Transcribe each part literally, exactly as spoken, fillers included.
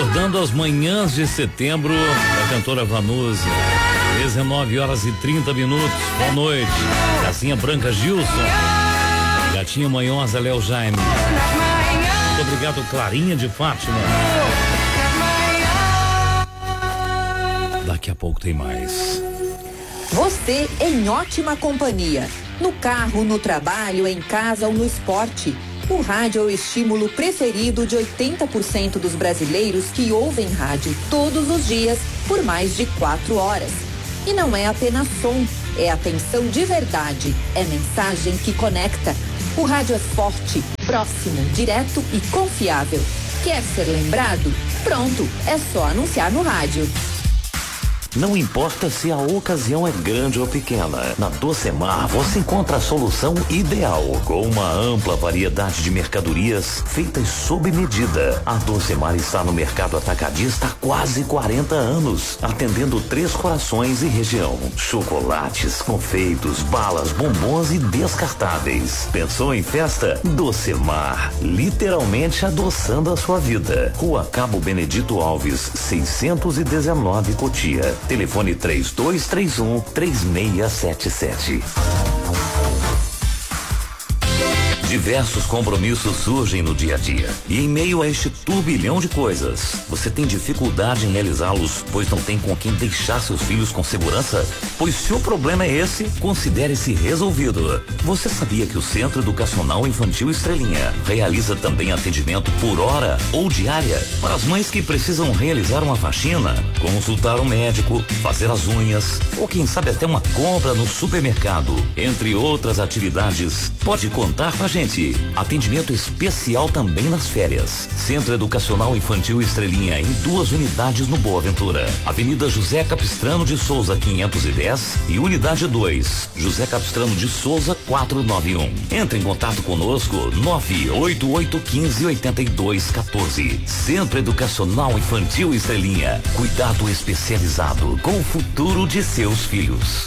Recordando as manhãs de setembro da cantora Vanusa. dezenove horas e trinta minutos. Boa noite. Casinha Branca Gilson. Gatinha Manhosa Léo Jaime. Muito obrigado, Clarinha de Fátima. Daqui a pouco tem mais. Você em ótima companhia. No carro, no trabalho, em casa ou no esporte. O rádio é o estímulo preferido de oitenta por cento dos brasileiros que ouvem rádio todos os dias por mais de quatro horas. E não é apenas som, é atenção de verdade, é mensagem que conecta. O rádio é forte, próximo, direto e confiável. Quer ser lembrado? Pronto, é só anunciar no rádio. Não importa se a ocasião é grande ou pequena, na Docemar você encontra a solução ideal, com uma ampla variedade de mercadorias feitas sob medida. A Docemar está no mercado atacadista há quase quarenta anos, atendendo Três Corações e região. Chocolates, confeitos, balas, bombons e descartáveis. Pensou em festa? Docemar, literalmente adoçando a sua vida. Rua Cabo Benedito Alves, seiscentos e dezenove, Cotia. Telefone três dois três um, três seis sete sete. Diversos compromissos surgem no dia a dia. E em meio a este turbilhão de coisas, você tem dificuldade em realizá-los, pois não tem com quem deixar seus filhos com segurança? Pois se o problema é esse, considere-se resolvido. Você sabia que o Centro Educacional Infantil Estrelinha realiza também atendimento por hora ou diária para as mães que precisam realizar uma faxina, consultar um médico, fazer as unhas ou quem sabe até uma compra no supermercado, entre outras atividades? Pode contar com a gente. Atendimento especial também nas férias. Centro Educacional Infantil Estrelinha em duas unidades no Boa Ventura. Avenida José Capistrano de Souza quinhentos e dez e unidade dois, José Capistrano de Souza quatrocentos e noventa e um. Entre em contato conosco nove oito oito um cinco oito dois um quatro. Centro Educacional Infantil Estrelinha. Cuidado especializado com o futuro de seus filhos.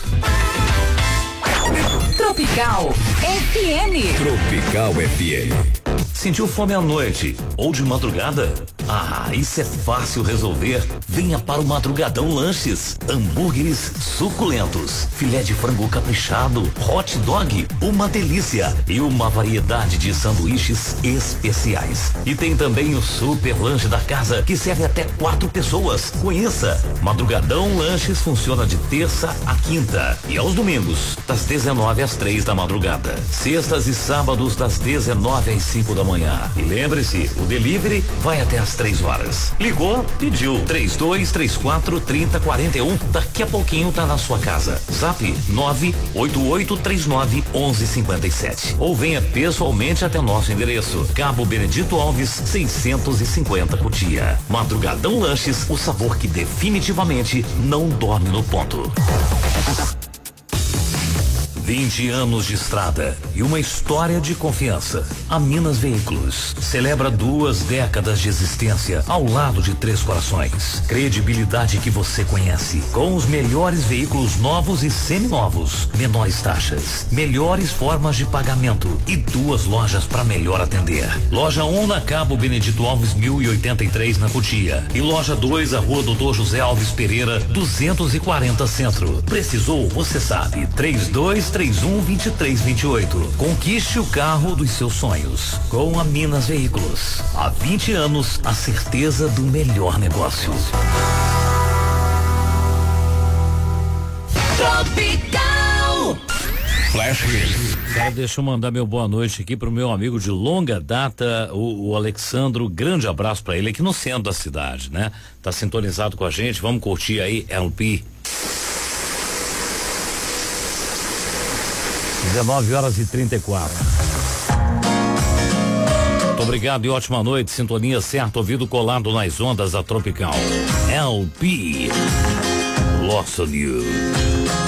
Tropical F M. Tropical F M. Sentiu fome à noite ou de madrugada? Ah, isso é fácil resolver. Venha para o Madrugadão Lanches. Hambúrgueres suculentos, filé de frango caprichado, hot dog, uma delícia e uma variedade de sanduíches especiais. E tem também o super lanche da casa que serve até quatro pessoas. Conheça. Madrugadão Lanches funciona de terça a quinta e aos domingos das dezenove às três da madrugada. Sextas e sábados das dezenove às cinco da manhã. E lembre-se, o delivery vai até às três horas. Ligou, pediu. três dois três quatro, três zero quatro um. Daqui a pouquinho tá na sua casa. Zap nove oito oito três nove um um cinco sete. Ou venha pessoalmente até nosso endereço. Cabo Benedito Alves, seiscentos e cinquenta, Cotia. Madrugadão Lanches, o sabor que definitivamente não dorme no ponto. vinte anos de estrada e uma história de confiança. A Minas Veículos celebra duas décadas de existência ao lado de Três Corações. Credibilidade que você conhece, com os melhores veículos novos e seminovos, menores taxas, melhores formas de pagamento e duas lojas para melhor atender. Loja um na Cabo Benedito Alves mil e oitenta e três na Cotia e loja dois a Rua Doutor José Alves Pereira duzentos e quarenta Centro. Precisou? Você sabe. três dois três um, dois três dois oito. Conquiste o carro dos seus sonhos com a Minas Veículos. Há vinte anos, a certeza do melhor negócio. Tropical Flash. Cara, deixa eu mandar meu boa noite aqui pro meu amigo de longa data, o, o Alexandro. Grande abraço pra ele aqui no centro da cidade, né? Tá sintonizado com a gente. Vamos curtir aí L P. dezenove horas e trinta e quatro. Muito obrigado e ótima noite. Sintonia certa, ouvido colado nas ondas da Tropical. L P. Lost on You.